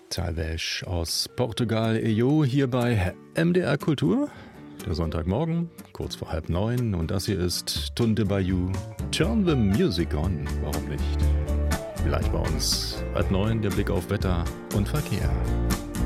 Talvez aus Portugal, EO, hier bei MDR Kultur. Der Sonntagmorgen, kurz vor 8:30, und das hier ist Tunde Bayou. Turn the music on, warum nicht? Gleich bei uns 8:30 der Blick auf Wetter und Verkehr.